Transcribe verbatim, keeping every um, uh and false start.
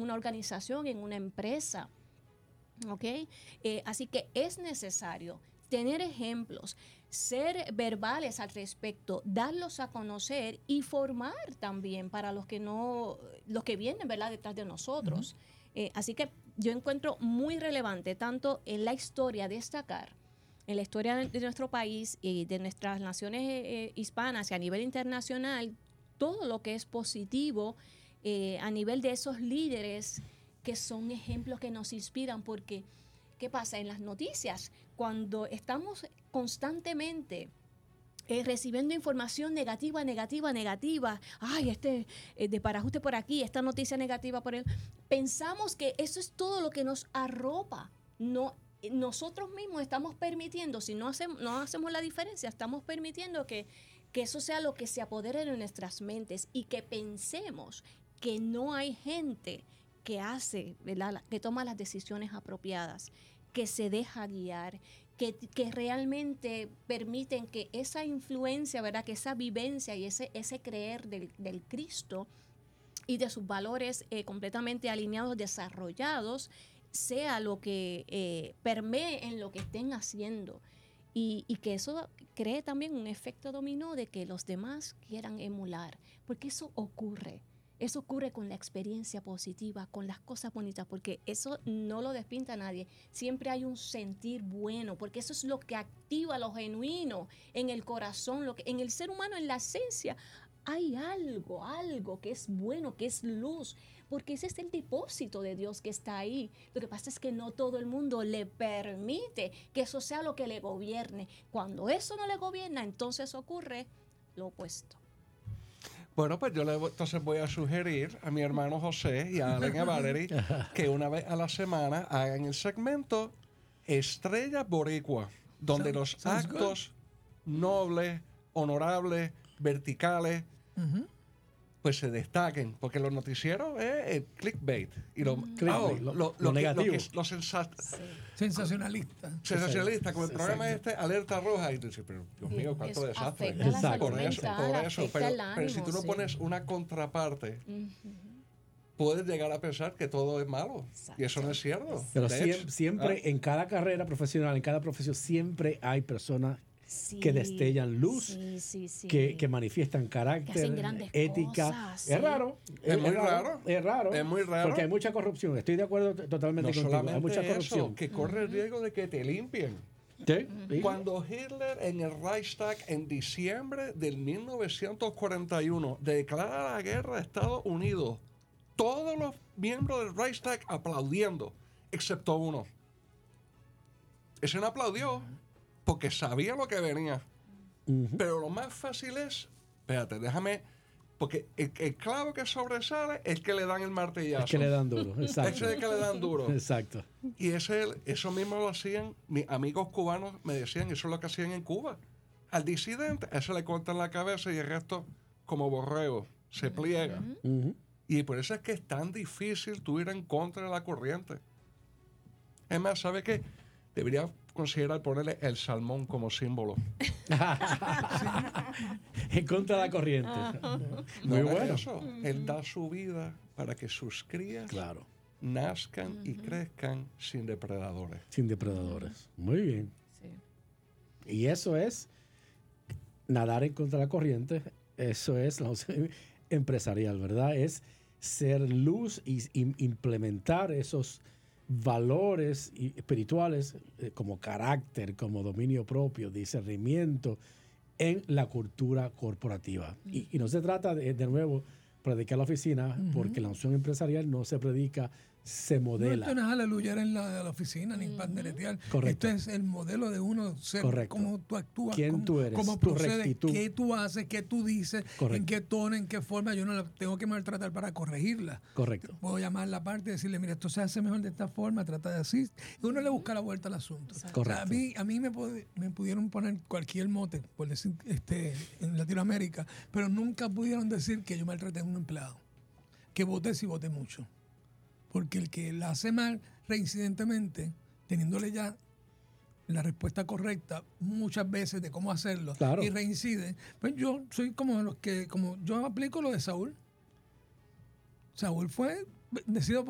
una organización, en una empresa. ¿Ok? Eh, así que es necesario tener ejemplos, ser verbales al respecto, darlos a conocer y formar también para los que no, los que vienen, ¿verdad?, detrás de nosotros. Uh-huh. Eh, así que yo encuentro muy relevante tanto en la historia destacar, en la historia de nuestro país y de nuestras naciones eh, hispanas y a nivel internacional, todo lo que es positivo eh, a nivel de esos líderes que son ejemplos que nos inspiran, porque ¿qué pasa? En las noticias, cuando estamos constantemente eh, recibiendo información negativa, negativa, negativa, ay, este eh, de parajuste por aquí, esta noticia negativa por él, pensamos que eso es todo lo que nos arropa. No, nosotros mismos estamos permitiendo, si no hacemos, no hacemos la diferencia, estamos permitiendo que, que eso sea lo que se apodere de nuestras mentes y que pensemos que no hay gente que hace, ¿verdad?, que toma las decisiones apropiadas, que se deja guiar, que, que realmente permiten que esa influencia, ¿verdad?, que esa vivencia y ese, ese creer del, del Cristo y de sus valores eh, completamente alineados, desarrollados, sea lo que eh, permee en lo que estén haciendo. Y, y que eso cree también un efecto dominó de que los demás quieran emular, porque eso ocurre. Eso ocurre con la experiencia positiva, con las cosas bonitas, porque eso no lo despinta a nadie. Siempre hay un sentir bueno, porque eso es lo que activa lo genuino en el corazón, lo que, en el ser humano, en la esencia. Hay algo, algo que es bueno, que es luz, porque ese es el depósito de Dios que está ahí. Lo que pasa es que no todo el mundo le permite que eso sea lo que le gobierne. Cuando eso no le gobierna, entonces ocurre lo opuesto. Bueno, pues yo le, entonces voy a sugerir a mi hermano José y a Allen y a Valerie que una vez a la semana hagan el segmento Estrella Boricua, donde los actos nobles, honorables, verticales, uh-huh, pues se destaquen, porque los noticieros es el clickbait y lo, mm. oh, lo, lo, lo, lo negativo, que, lo, que es, lo sensat- sí. sensacionalista, sensacionalista, como el sí, programa exacto. Este alerta roja y tú dices, pero Dios mío, cuánto desastre. Por eso, por eso, pero, ánimo, pero si tú no sí. pones una contraparte, uh-huh, puedes llegar a pensar que todo es malo. Exacto. Y eso no es cierto. Pero siempre, siempre ah. en cada carrera profesional, en cada profesión, siempre hay personas sí, que destellan luz, sí, sí, sí. Que, que manifiestan carácter, que ética. Cosas, sí. Es raro. Es, es muy raro, raro. Es raro. Es muy raro. Porque hay mucha corrupción. Estoy de acuerdo totalmente no contigo. Hay mucha corrupción. Eso, que corre uh-huh. el riesgo de que te limpien. ¿Sí? Uh-huh. Cuando Hitler en el Reichstag en diciembre del mil novecientos cuarenta y uno declara la guerra a Estados Unidos, todos los miembros del Reichstag aplaudiendo, excepto uno. Ese no aplaudió. Uh-huh. Porque sabía lo que venía. Uh-huh. Pero lo más fácil es, espérate, déjame, porque el, el clavo que sobresale es que le dan el martillazo. Es que le dan duro, exacto. Ese es el que le dan duro. Exacto. Y ese, eso mismo lo hacían, mis amigos cubanos me decían, eso es lo que hacían en Cuba. Al disidente, a ese le cortan la cabeza y el resto, como borrego, se pliega. Uh-huh. Y por eso es que es tan difícil tú ir en contra de la corriente. Es más, ¿sabe qué? Debería considerar ponerle el salmón como símbolo. En contra de la corriente. No, muy no bueno. Eso. Él da su vida para que sus crías claro. nazcan uh-huh. y crezcan sin depredadores. Sin depredadores. Muy bien. Sí. Y eso es nadar en contra de la corriente. Eso es la empresarial, ¿verdad? Es ser luz y, y implementar esos valores espirituales eh, como carácter, como dominio propio, discernimiento en la cultura corporativa. Uh-huh. Y, y no se trata de, de nuevo, predicar la oficina, uh-huh. porque la unción empresarial no se predica, se modela. No, esto no es aleluya en la, de la oficina, ni uh-huh. panderetear. Correcto. Esto es el modelo de uno ser, correcto. Cómo tú actúas, quién cómo, tú eres, cómo tu procedes, rectitud. Qué tú haces, qué tú dices, correcto. En qué tono, en qué forma. Yo no la tengo que maltratar para corregirla. Correcto. Puedo llamar la parte y decirle, mira, esto se hace mejor de esta forma, trata de así. Y uno le busca la vuelta al asunto. Correcto. O sea, a mí, a mí me, pod- me pudieron poner cualquier mote, por decir, este, en Latinoamérica, pero nunca pudieron decir que yo maltraté a un empleado. Que voté si voté mucho. Porque el que la hace mal reincidentemente, teniéndole ya la respuesta correcta muchas veces de cómo hacerlo, claro. y reincide, pues yo soy como los que, como yo aplico lo de Saúl. Saúl fue decidido por